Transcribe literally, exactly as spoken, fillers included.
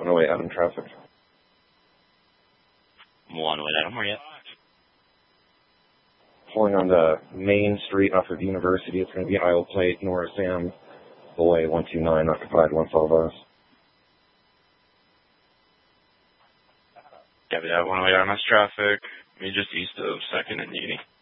one oh eight Adam traffic. one oh eight Adam, where you at? Pulling on the main street off of University. It's going to be Isle Plate, Nora Sam, Boy one two nine, occupied one twelve us. Copy that, one oh eight Adam, that's traffic. You're just east of second and Uni.